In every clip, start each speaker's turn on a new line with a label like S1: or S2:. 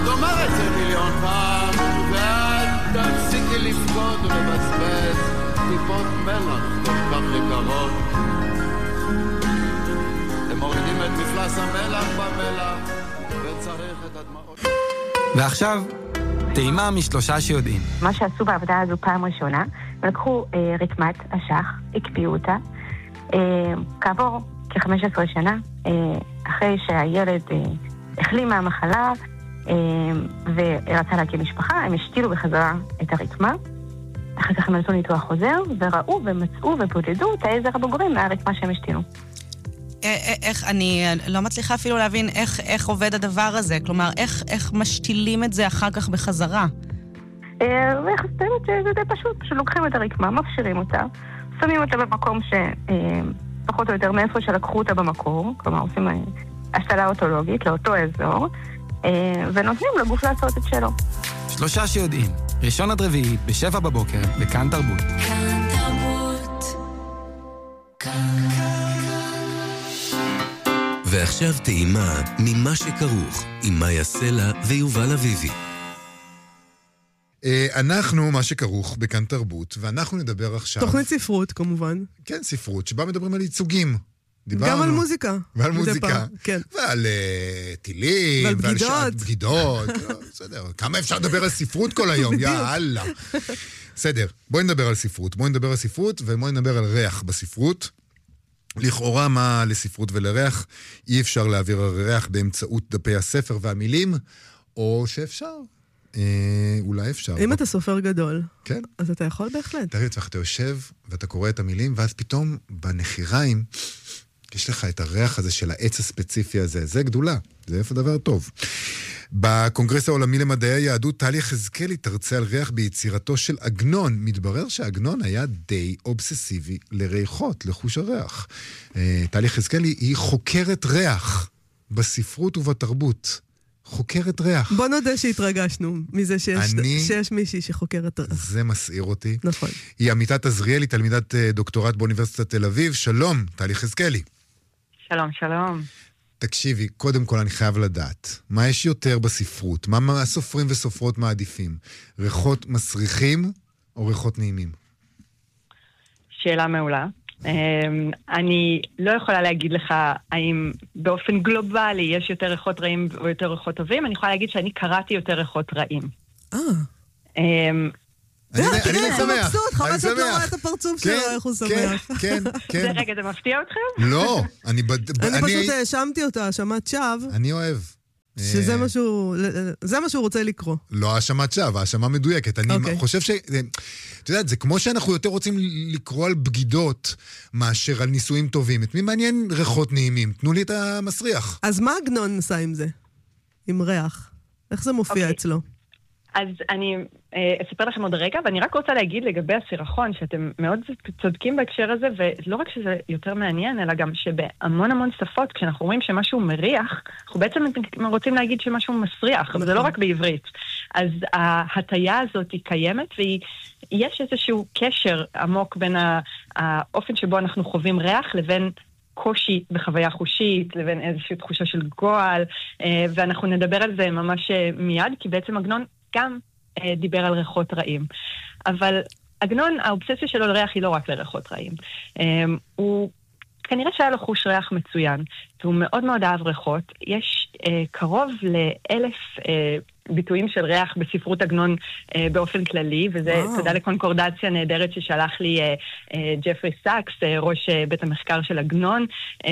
S1: עוד אומר את זה מיליון פעם, ואל תפסיקי לפקוד ולבזבז טיפות מלח כל כך יקרות. הם מורידים את מפלס המלח במלח, וצריך את הדמעות.
S2: ועכשיו, טעימה משלושה שיודעים.
S3: מה שעשו בעבודה הזו פעם ראשונה, לקחו רקמת אשך, הקפיאו אותה, כעבור כ-15 שנה, אחרי שהילד החלים מהמחלה ורצה להקים משפחה, הם השתילו בחזרה את הרקמה. אחר כך הם נתנו ניתוח חוזר, וראו ומצאו ובודדו את העזר הבוגרים מהרקמה שהם השתילו.
S4: איך, אני לא מצליחה אפילו להבין איך עובד הדבר הזה, כלומר, איך משתילים את זה אחר כך בחזרה?
S3: זה די פשוט, שלוקחים את הרקמה, מפשירים אותה, שמים אותה במקום פחות או יותר מאיפה שלקחו אותה במקור, כלומר עושים השתלה אוטולוגית לאותו אזור, ונותנים לגוף לעשות את שלו.
S2: שלושה שיודעים, ראשון עד רביעי, ב7 בבוקר, בכאן תרבות.
S5: כאן תרבות. ועכשיו טעימה ממה שכרוך, עם מאיה סלע ויובל אביבי.
S6: אנחנו מה שכרוך בכאן תרבות, ואנחנו נדבר עכשיו...
S7: תוכנית ספרות, כמובן.
S6: כן, ספרות, שבה מדברים על ייצוגים.
S7: גם על מוזיקה.
S6: ועל מוזיקה.
S7: כן.
S6: ועל טילים.
S7: ועל בגידות.
S6: ועל בגידות. בסדר. כמה אפשר לדבר על ספרות כל היום? יאללה. בסדר. בואי נדבר על ספרות. ובואי נדבר על ריח בספרות. לכאורה מה לספרות ולריח, אי אפשר להעביר ריח באמצעות דפי הספר והמילים, או שאפשר. אולי אפשר.
S7: אם אתה סופר גדול,
S6: כן.
S7: אז אתה יכול בהחלט.
S6: תראי לעצמך, אתה יושב ואתה קורא את המילים, ואז פתאום בנחיריים יש לך את הריח הזה של העץ הספציפי הזה. זה גדולה, זה איפה דבר טוב. בקונגרס העולמי למדעי היהדות, טלי יחזקאלי תרצה על ריח ביצירתו של עגנון. מתברר שעגנון היה די אובססיבי לריחות, לחוש הריח. טלי יחזקאלי היא חוקרת ריח בספרות ובתרבות. חוקרת ריח.
S7: בוא נודה שהתרגשנו מזה שיש מישהי שחוקרת ריח.
S6: זה מסעיר אותי.
S7: נכון.
S6: היא עמיתת עזריאלי, תלמידת דוקטורט באוניברסיטת תל אביב. שלום, טלי יחזקאלי.
S3: שלום, שלום.
S6: תקשיבי, קודם כל אני חייב לדעת, מה יש יותר בספרות? מה הסופרים וסופרות מעדיפים? ריחות מסריחים או ריחות נעימים?
S3: שאלה מעולה. אני לא יכולה להגיד לך האם באופן גלובלי יש יותר ריחות רעים או יותר ריחות טובים, אני יכולה להגיד שאני קראתי יותר ריחות רעים.
S6: אני שמח.
S7: מבסוט, חבל שאת לא רואה את הפרצוף שלו, איך הוא שמח.
S6: כן.
S3: זה רגע, זה מפתיע אתכם?
S6: לא, אני
S7: פשוט האשמתי אותה, האשמת שווא.
S6: אני אוהב.
S7: שזה מה שהוא רוצה לקרוא.
S6: לא האשמת שווא, האשמה מדויקת. אני חושב אתה יודעת, זה כמו שאנחנו יותר רוצים לקרוא על בגידות מאשר על ניסויים טובים. את מי מעניין ריחות נעימים? תנו לי את המסריח.
S7: אז מה עגנון עשה עם זה? עם ריח? איך זה מופיע אצלו?
S3: אז אני אספר לכם עוד רגע, ואני רק רוצה להגיד לגבי הסירחון, שאתם מאוד צודקים בהקשר הזה, ולא רק שזה יותר מעניין, אלא גם שבהמון המון שפות, כשאנחנו רואים שמשהו מריח, אנחנו בעצם רוצים להגיד שמשהו מסריח, אבל זה לא רק בעברית. אז ההטיה הזאת היא קיימת, ויש איזשהו קשר עמוק בין האופן שבו אנחנו חווים ריח, לבין קושי בחוויה חושית, לבין איזושהי תחושה של גועל, ואנחנו נדבר על זה ממש מיד, כי בעצם עגנון גם דיבר על ריחות רעים. אבל עגנון, האובססיה שלו לריח היא לא רק לריחות רעים. הוא כנראה שהיה לו חוש ריח מצוין, והוא מאוד מאוד אהב ריחות. יש קרוב ל1,000 ביטויים של ריח בספרות עגנון באופן כללי, וזה תודה לקונקורדציה נהדרת ששלח לי ג'פרי סאקס, ראש בית המחקר של עגנון,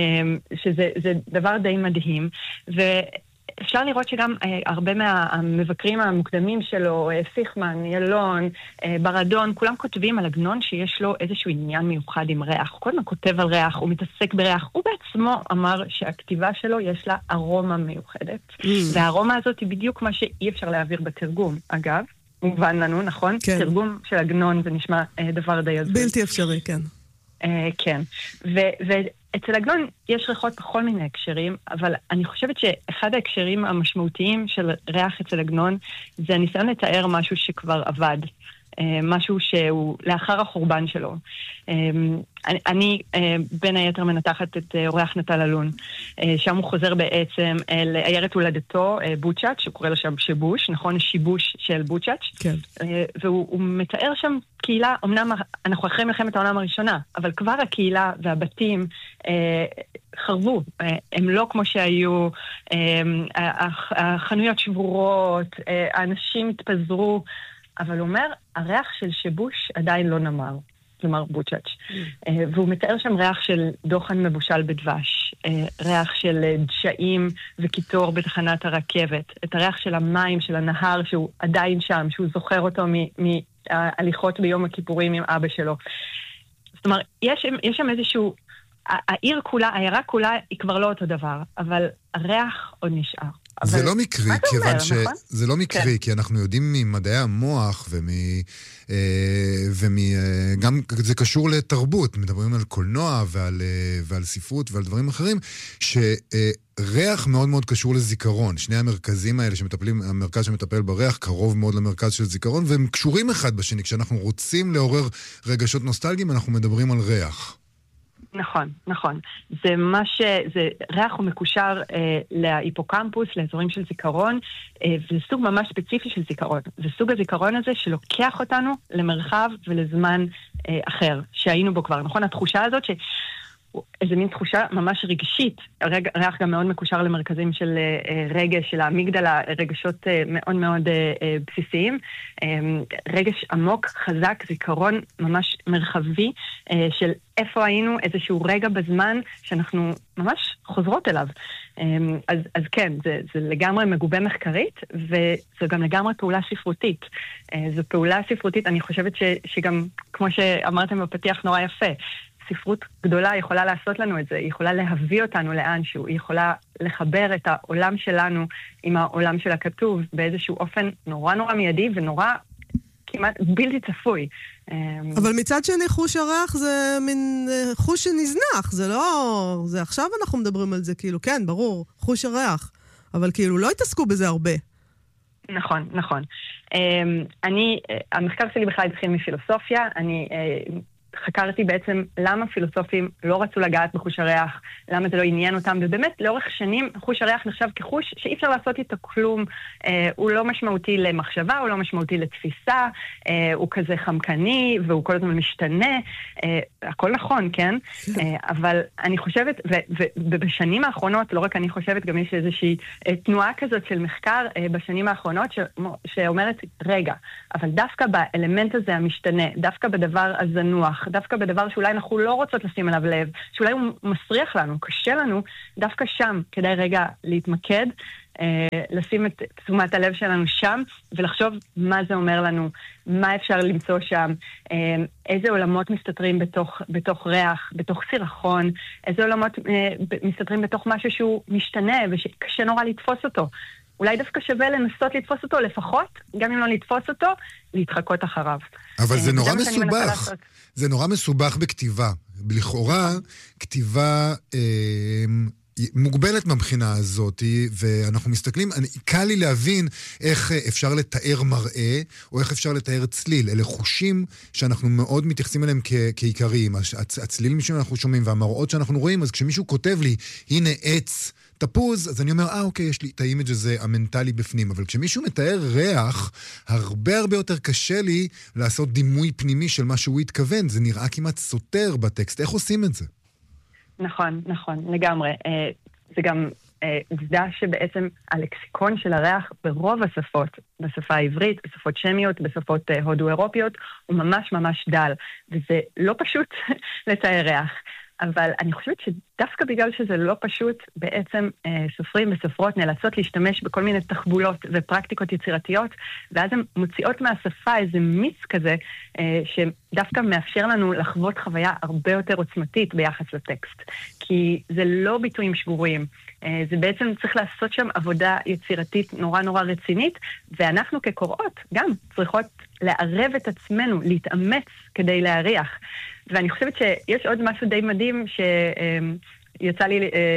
S3: שזה דבר די מדהים, אפשר לראות שגם הרבה מהמבקרים המוקדמים שלו, פיכמן, ילון, ברדון, כולם כותבים על עגנון שיש לו איזשהו עניין מיוחד עם ריח. הוא כל הזמן כותב על ריח, הוא מתעסק בריח. הוא בעצמו אמר שהכתיבה שלו יש לה ארומה מיוחדת. והארומה הזאת היא בדיוק מה שאי אפשר להעביר בתרגום. אגב, מובן לנו, נכון?
S7: כן.
S3: תרגום של עגנון זה נשמע דבר די הזוי.
S7: בלתי אפשרי, כן.
S3: כן. אצל עגנון יש ריחות בכל מיני הקשרים, אבל אני חושבת שאחד ההקשרים המשמעותיים של ריח אצל עגנון זה הניסיון לתאר משהו שכבר עבד. משהו שהוא לאחר החורבן שלו. אני בין היתר מנתחת את אורח נטל אלון, שם הוא חוזר בעצם לעיירת הולדתו, בוצ'אץ', שהוא קורא לו שם שיבוש, נכון? שיבוש של בוצ'אץ'. כן. והוא מתאר שם קהילה, אמנם אנחנו אחרי מלחמת העולם הראשונה, אבל כבר הקהילה והבתים חרבו. הם לא כמו שהיו, החנויות שבורות, האנשים התפזרו, אבל הוא אומר, הריח של שיבוש עדיין לא נמר. כלומר בוצ'אץ'. והוא מתאר שם ריח של דוחן מבושל בדבש, ריח של דשאים וקיטור בתחנת הרכבת, את הריח של המים, של הנהר, שהוא עדיין שם, שהוא זוכר אותו מהליכות ביום הכיפורים עם אבא שלו. זאת אומרת, יש שם איזשהו, העיר כולה, העיירה כולה היא כבר לא אותו דבר, אבל הריח עוד נשאר.
S6: זה לא מקרי, כיוון שזה לא מקרי, כי אנחנו יודעים ממדעי המוח וגם זה קשור לתרבות, מדברים על קולנוע ועל ספרות ועל דברים אחרים, שריח מאוד מאוד קשור לזיכרון. שני המרכזים האלה שמטפלים, המרכז שמטפל בריח קרוב מאוד למרכז של זיכרון, והם קשורים אחד בשני. כשאנחנו רוצים לעורר רגשות נוסטלגיים, אנחנו מדברים על ריח.
S3: נכון, נכון. ריח הוא מקושר להיפוקמפוס, לאזורים של זיכרון, וזה סוג ממש ספציפי של זיכרון. זה סוג הזיכרון הזה שלוקח אותנו למרחב ולזמן אחר, שהיינו בו כבר. נכון? התחושה הזאת איזה מין תחושה ממש רגשית. ריח גם מאוד מקושר למרכזים של רגש, של האמיגדלה, רגשות מאוד מאוד בסיסיים. רגש עמוק, חזק, זיכרון ממש מרחבי של איפה היינו, איזשהו רגע בזמן שאנחנו ממש חוזרות אליו. אז כן, זה לגמרי מגובה מחקרית, וזו גם לגמרי פעולה ספרותית. זו פעולה ספרותית, אני חושבת שגם, כמו שאמרתם בפתיח, נורא יפה. ספרות גדולה יכולה לעשות לנו את זה, היא יכולה להביא אותנו לאנשהו, היא יכולה לחבר את העולם שלנו עם העולם של הכתוב באיזשהו אופן נורא נורא מיידי ונורא כמעט בלתי צפוי.
S7: אבל מצד שני חוש הריח זה מין חוש שנזנח, זה לא... זה עכשיו אנחנו מדברים על זה, כאילו, כן, ברור, חוש הריח, אבל כאילו לא התעסקו בזה הרבה.
S3: נכון, נכון. המחקר שלי בכלל התחיל מפילוסופיה, אני חקרתי בעצם למה פילוסופים לא רצו לגעת בחוש הריח, למה זה לא עניין אותם, ובאמת לאורך שנים חוש הריח נחשב כחוש שאי אפשר לעשות איתו כלום, הוא לא משמעותי למחשבה, הוא לא משמעותי לתפיסה, הוא כזה חמקני והוא כל הזמן משתנה, הכל נכון, כן? אבל אני חושבת, ובשנים האחרונות, לא רק אני חושבת, גם יש איזושהי תנועה כזאת של מחקר בשנים האחרונות שאומרת, רגע, אבל דווקא באלמנט הזה המשתנה, דווקא בדבר הזנוח, דווקא בדבר שאולי אנחנו לא רוצות לשים עליו לב, שאולי הוא מסריח לנו, קשה לנו, דווקא שם כדאי רגע להתמקד, לשים את תשומת הלב שלנו שם, ולחשוב מה זה אומר לנו, מה אפשר למצוא שם, איזה עולמות מסתתרים בתוך ריח, בתוך סירחון, איזה עולמות מסתתרים בתוך משהו שהוא משתנה, ושקשה נורא לתפוס אותו. אולי דווקא שווה לנסות לתפוס אותו, לפחות, גם אם לא לתפוס אותו, להתחקות אחריו.
S6: אבל זה נורא מסובך. זה נורא מסובך בכתיבה. לכאורה, כתיבה מוגבלת מבחינה הזאת, ואנחנו מסתכלים, קל לי להבין איך אפשר לתאר מראה, או איך אפשר לתאר צליל. אלה חושים שאנחנו מאוד מתייחסים אליהם כעיקריים. הצלילים שאנחנו שומעים והמראות שאנחנו רואים, אז כשמישהו כותב לי, הנה עץ, תפוז, אז אני אומר, אוקיי, יש לי את האימג' הזה המנטלי בפנים, אבל כשמישהו מתאר ריח, הרבה יותר קשה לי לעשות דימוי פנימי של מה שהוא התכוון, זה נראה כמעט סותר בטקסט. איך עושים את זה?
S3: נכון, נכון, לגמרי. זה גם עובדה שבעצם הלקסיקון של הריח ברוב השפות, בשפה העברית, בשפות שמיות, בשפות הודו-אירופיות, הוא ממש ממש דל, וזה לא פשוט לתאר ריח. אבל אני חושבת שדווקא בגלל שזה לא פשוט, בעצם סופרים וסופרות נאלצות להשתמש בכל מיני תחבולות ופרקטיקות יצירתיות, ואז הן מוציאות מהשפה איזה מיץ כזה, שדווקא מאפשר לנו לחוות חוויה הרבה יותר עוצמתית ביחס לטקסט. כי זה לא ביטויים שבוריים, זה בעצם צריך לעשות שם עבודה יצירתית נורא נורא רצינית, ואנחנו כקוראות גם צריכות לערב את עצמנו, להתאמץ כדי להריח. ואני חושבת שיש עוד משהו די מדהים שיצא לי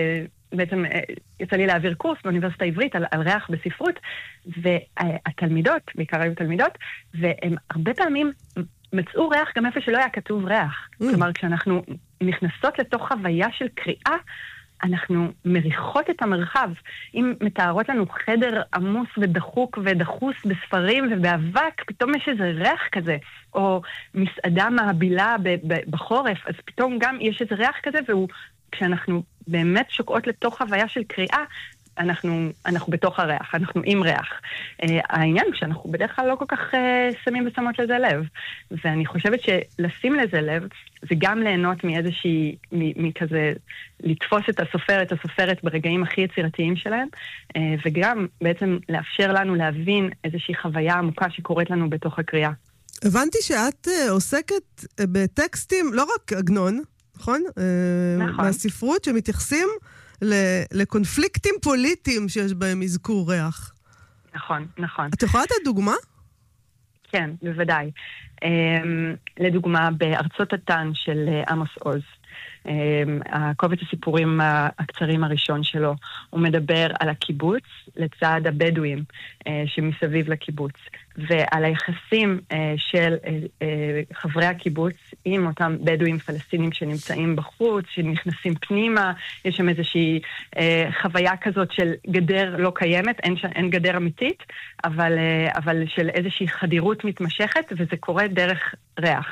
S3: בעצם יצא לי להעביר קורס באוניברסיטה העברית על ריח בספרות, והתלמידות, בעיקר היו תלמידות, והם הרבה פעמים מצאו ריח גם איפה שלא היה כתוב ריח. כלומר, כשאנחנו נכנסות לתוך חוויה של קריאה, אנחנו מריחות את המרחב. אם מתארות לנו חדר עמוס ודחוק ודחוס בספרים ובאבק, פתאום יש איזה ריח כזה, או מסעדה מעבילה בחורף, אז פתאום גם יש איזה ריח כזה, והוא, כשאנחנו באמת שוקעות לתוך חוויה של קריאה, אנחנו בתוך הריח, אנחנו עם ריח. העניין הוא שאנחנו בדרך כלל לא כל כך שמים ושמות לזה לב. ואני חושבת שלשים לזה לב, זה גם ליהנות מאיזושהי, מכזה, לתפוס את הסופרת ברגעים הכי יצירתיים שלהם, וגם בעצם לאפשר לנו להבין איזושהי חוויה עמוקה שקורית לנו בתוך הקריאה.
S7: הבנתי שאת עוסקת בטקסטים, לא רק עגנון, נכון? נכון. מהספרות שמתייחסים לקונפליקטים פוליטיים שיש בהם אזכור ריח.
S3: נכון, נכון.
S7: את יכולה לתת דוגמה?
S3: כן, בוודאי. לדוגמה, בארצות התן של עמוס עוז, הקובץ הסיפורים הקצרים הראשון שלו, הוא מדבר על הקיבוץ לצד הבדואים שמסביב לקיבוץ, ועל היחסים של חברי הקיבוץ עם אותם בדואים פלסטינים שנמצאים בחוץ, שנכנסים פנימה, יש שם איזושהי חוויה כזאת של גדר לא קיימת, אין גדר אמיתית, אבל של איזושהי חדירות מתמשכת, וזה קורה דרך ריח.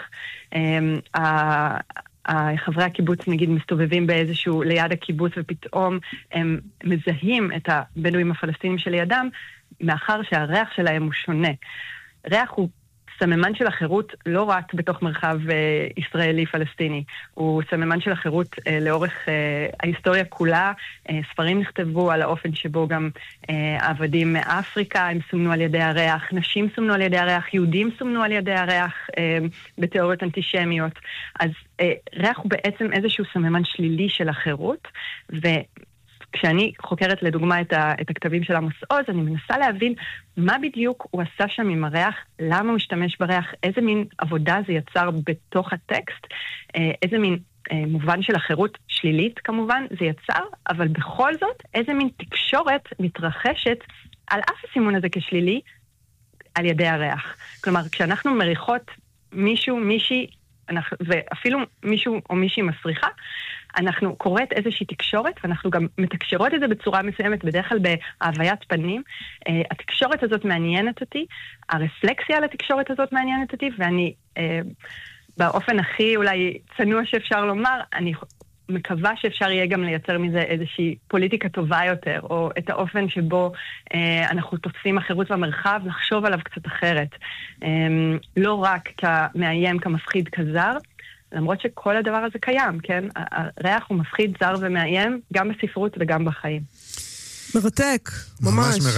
S3: חברי הקיבוץ, נגיד, מסתובבים באיזשהו ליד הקיבוץ, ופתאום הם מזהים את הבדואים הפלסטינים שלידם, מאחר שהריח שלהם הוא שונה. ריח הוא סממן של החירות לא רק בתוך מרחב ישראלי-פלסטיני, הוא סממן של החירות לאורך ההיסטוריה כולה. ספרים נכתבו על האופן שבו גם עבדים מאפריקה הם סומנו על ידי הריח, נשים סומנו על ידי הריח, יהודים סומנו על ידי הריח בתיאוריות אנטישמיות. אז ריח הוא בעצם איזשהו סממן שלילי של החירות, כשאני חוקרת לדוגמה את הכתבים של עמוס עוז, אני מנסה להבין מה בדיוק הוא עשה שם עם הריח, למה הוא השתמש בריח, איזה מין עבודה זה יצר בתוך הטקסט, איזה מין מובן של החירות שלילית כמובן זה יצר, אבל בכל זאת איזה מין תקשורת מתרחשת על אף הסימון הזה כשלילי על ידי הריח. כלומר, כשאנחנו מריחות מישהו, מישהי, ואפילו מישהו או מישהי מסריחה, אנחנו קוראת איזושהי תקשורת, ואנחנו גם מתקשרות את זה בצורה מסוימת, בדרך כלל בהוויית פנים. התקשורת הזאת מעניינת אותי, הרפלקסיה על התקשורת הזאת מעניינת אותי, ואני, באופן הכי אולי צנוע שאפשר לומר, אני מקווה שאפשר יהיה גם לייצר מזה איזושהי פוליטיקה טובה יותר, או את האופן שבו אנחנו תופסים החירות והמרחב, לחשוב עליו קצת אחרת. לא רק כמאיים, כמפחיד, כזר, למרות שכל הדבר הזה קיים, כן? הריח הוא מפחיד, זר ומאיים, גם בספרות וגם בחיים.
S7: מרתק, ממש.